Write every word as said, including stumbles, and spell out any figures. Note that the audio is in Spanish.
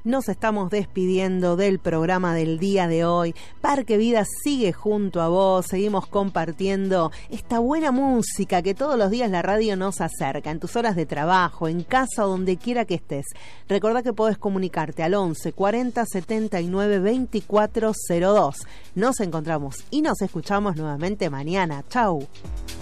nos estamos despidiendo del programa del día de hoy. Parque Vida sigue junto a vos, seguimos compartiendo esta buena música que todos los días la radio nos acerca, en tus horas de trabajo, en casa o donde quiera que estés. Recordá que podés comunicarte al once cuarenta setenta y nueve veinticuatro cero dos. Nos encontramos y nos escuchamos nuevamente mañana. Chau.